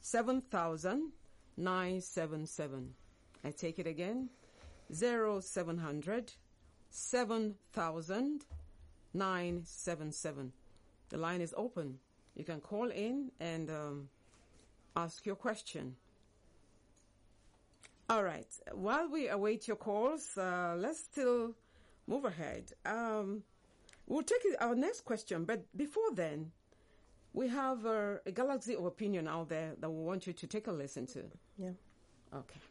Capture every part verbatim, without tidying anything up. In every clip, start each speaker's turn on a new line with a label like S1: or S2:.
S1: seven thousand nine seven seven. I take it again. zero seven hundred seven thousand nine seven seven. The line is open. You can call in and um, ask your question. All right. While we await your calls, uh, let's still move ahead. Um, we'll take our next question, but before then, we have uh, a galaxy of opinion out there that we want you to take a listen to.
S2: Yeah.
S1: Okay.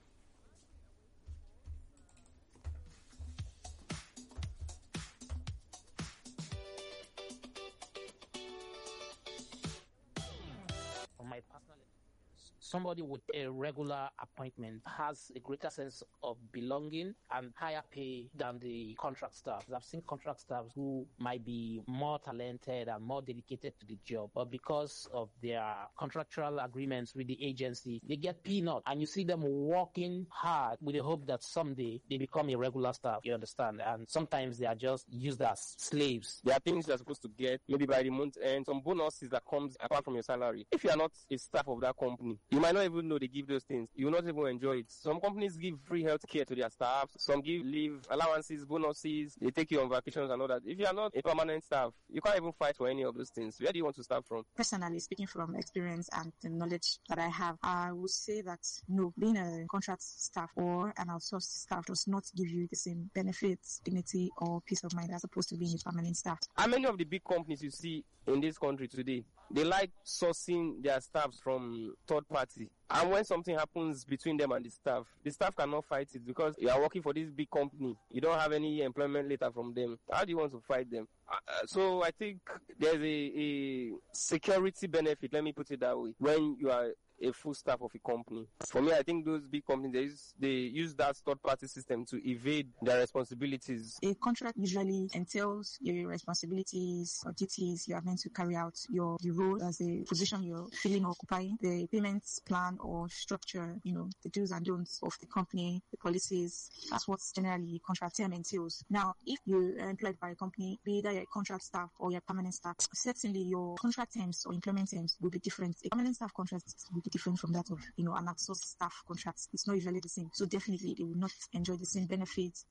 S3: From my personal, somebody with a regular appointment has a greater sense of belonging and higher pay than the contract staff. I've seen contract staff who might be more talented and more dedicated to the job, but because of their contractual agreements with the agency, they get peanut, and you see them working hard with the hope that someday they become a regular staff, you understand? And sometimes they are just used as slaves.
S4: There are things you're supposed to get, maybe by the month end, some bonuses that comes apart from your salary. If you are not a staff of that company, you might not even know they give those things. You will not even enjoy it. Some companies give free health care to their staff. Some give leave allowances, bonuses. They take you on vacations and all that. If you are not a permanent staff, you can't even fight for any of those things. Where do you want to start from?
S5: Personally, speaking from experience and the knowledge that I have, I would say that no, being a contract staff or an outsourced staff does not give you the same benefits, dignity, or peace of mind as opposed to being a permanent staff.
S4: How many of the big companies you see in this country today, they like sourcing their staffs from third party? And when something happens between them and the staff, the staff cannot fight it because you are working for this big company. You don't have any employment letter from them. How do you want to fight them? Uh, so I think there's a, a security benefit, let me put it that way, when you are a full staff of a company. For me, I think those big companies, they use, they use that third party system to evade their responsibilities.
S5: A contract usually entails your responsibilities or duties you are meant to carry out, your the role as a position you're filling or occupying, the payments plan or structure, you know, the do's and don'ts of the company, the policies. That's what generally contract term entails. Now, if you're employed by a company, be either you're a contract staff or you're a permanent staff, certainly your contract terms or employment terms will be different. A permanent staff contract will be different from that of, you know, an outsourced staff contract. It's not usually the same. So definitely they will not enjoy the same benefits.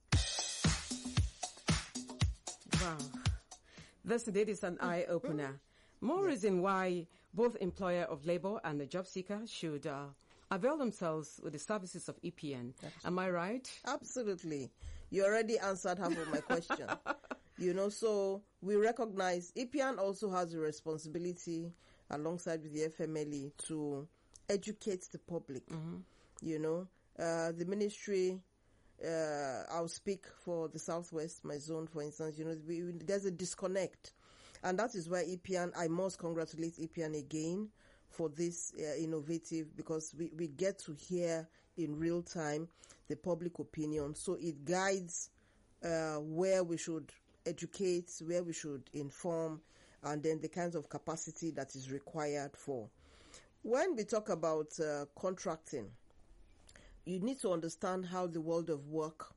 S1: Wow. This indeed is an eye-opener. More yeah. reason why both employer of labor and the job seeker should uh, avail themselves with the services of E P N. Absolutely. Am I right?
S2: Absolutely. You already answered half of my question. You know, so we recognize E P N also has a responsibility alongside with the F M L E to educate the public. Mm-hmm. You know, uh, the ministry, uh, I'll speak for the Southwest, my zone, for instance, you know, we, there's a disconnect. And that is why E P N, I must congratulate E P N again for this uh, innovative, because we, we get to hear in real time the public opinion. So it guides uh, where we should educate, where we should inform, and then the kinds of capacity that is required for. When we talk about uh, contracting, you need to understand how the world of work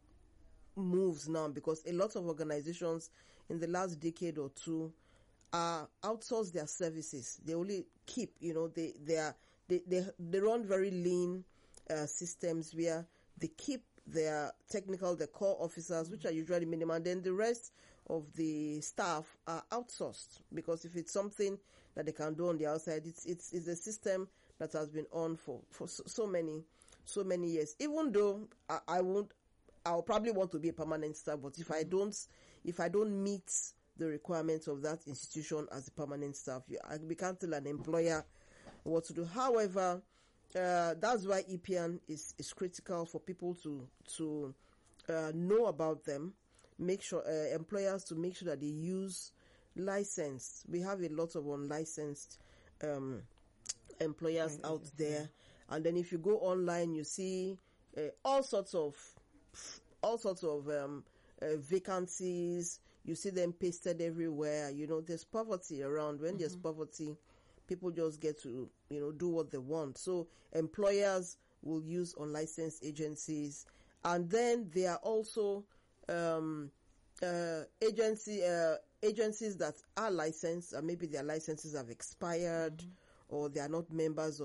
S2: moves now, because a lot of organizations in the last decade or two are outsource their services. They only keep, you know, they they are they they, they run very lean uh, systems where they keep their technical, the core officers, which are usually minimal, and then the rest of the staff are outsourced, because if it's something that they can do on the outside, it's it's, it's a system that has been on for for so, so many so many years. Even though I, I won't, I'll probably want to be a permanent staff, but if I don't, if I don't meet the requirements of that institution as a permanent staff, I, we can't tell an employer what to do. However, Uh, that's why E P N is, is critical for people to, to, uh, know about them, make sure, uh, employers to make sure that they use licensed. We have a lot of unlicensed, um, employers right, out there. And then if you go online, you see, uh, all sorts of, all sorts of, um, uh, vacancies. You see them pasted everywhere. You know, there's poverty around. When mm-hmm. there's poverty, people just get to, you know, do what they want. So employers will use unlicensed agencies. And then there are also, um, uh, agency, uh, agencies that are licensed, and maybe their licenses have expired, mm-hmm. or they are not members of